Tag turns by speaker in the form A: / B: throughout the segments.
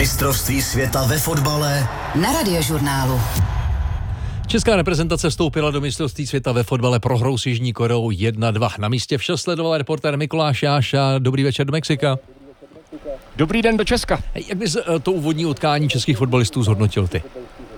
A: Mistrovství světa ve fotbale
B: na Radiožurnálu.
C: Česká reprezentace vstoupila do mistrovství světa ve fotbale prohrou s Jižní Koreou 1-2. Na místě vše sledoval reportér Mikuláš Jáša. Dobrý večer do Mexika.
D: Dobrý den do Česka.
C: Jak bys to úvodní utkání českých fotbalistů zhodnotil ty?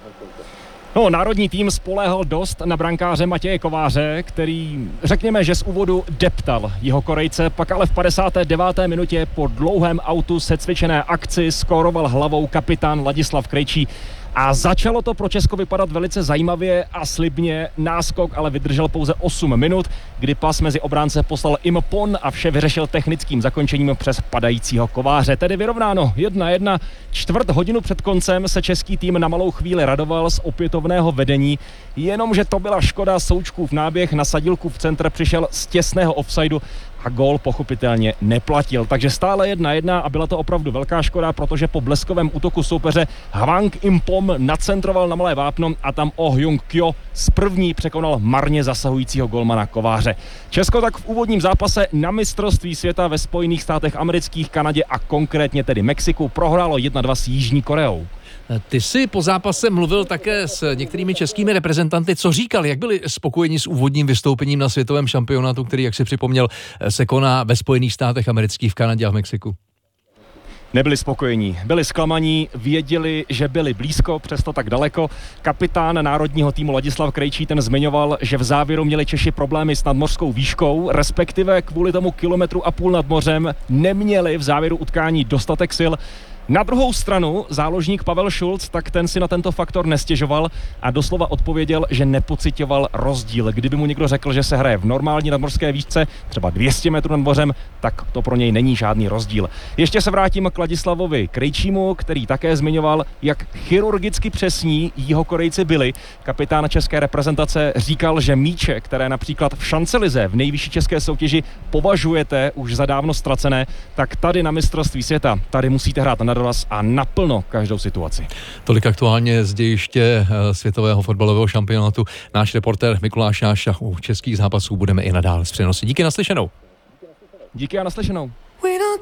D: No, národní tým spoléhal dost na brankáře Matěje Kováře, který, řekněme, že z úvodu deptal jeho Korejce, pak ale v 59. minutě po dlouhém autu secvičené akci skóroval hlavou kapitán Ladislav Krejčí. A začalo to pro Česko vypadat velice zajímavě a slibně. Náskok ale vydržel pouze 8 minut, kdy pas mezi obránce poslal Impon a vše vyřešil technickým zakončením přes padajícího Kováře. Tedy vyrovnáno 1-1. Čtvrt hodinu před koncem se český tým na malou chvíli radoval z opětovného vedení, jenomže to byla škoda. Součkův náběh na sadílku v centr přišel z těsného offsideu a gól pochopitelně neplatil. Takže stále 1-1 a byla to opravdu velká škoda, protože po bleskovém útoku soupeře Hwang Impom nacentroval na malé vápno a tam Oh Jung Kyo z první překonal marně zasahujícího golmana Kováře. Česko tak v úvodním zápase na mistrovství světa ve Spojených státech amerických, Kanadě a konkrétně tedy Mexiku prohrálo 1-2 s Jižní Koreou.
C: Ty jsi po zápase mluvil také s některými českými reprezentanty. Co říkali? Jak byli spokojeni s úvodním vystoupením na světovém šampionátu, který, jak si připomněl, se koná ve Spojených státech amerických, v Kanadě a v Mexiku?
D: Nebyli spokojení, byli zklamaní, věděli, že byli blízko, přesto tak daleko. Kapitán národního týmu Ladislav Krejčí ten zmiňoval, že v závěru měli Češi problémy s nadmořskou výškou, respektive kvůli tomu 1,5 kilometru nad mořem neměli v závěru utkání dostatek sil. Na druhou stranu záložník Pavel Šulc, tak ten si na tento faktor nestěžoval a doslova odpověděl, že nepociťoval rozdíl. Kdyby mu někdo řekl, že se hraje v normální nadmořské výšce, třeba 200 metrů nad mořem, tak to pro něj není žádný rozdíl. Ještě se vrátím k Ladislavovi Krejčímu, který také zmiňoval, jak chirurgicky přesní Jihokorejci byli. Kapitán české reprezentace říkal, že míče, které například v šancelize v nejvyšší české soutěži považujete už za dávno ztracené, tak tady na mistrovství světa, tady musíte hrát na doraz a naplno každou situaci.
C: Tolik aktuálně z dějiště světového fotbalového šampionátu. Náš reportér Mikuláš Jáša. U českých zápasů budeme i nadále s přenosy. Díky, naslyšenou.
D: Díky a naslyšenou.